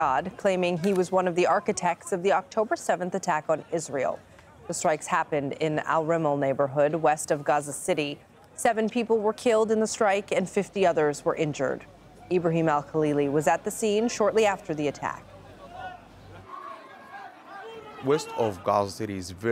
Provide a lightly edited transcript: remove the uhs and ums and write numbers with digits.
claiming he was one of the architects of the October 7th attack on Israel. The strikes happened in Al Rimmel neighborhood west of Gaza City. 7 people were killed in the strike and 50 others were injured. Ibrahim Al-Khalili was at the scene shortly after the attack. West of Gaza City is very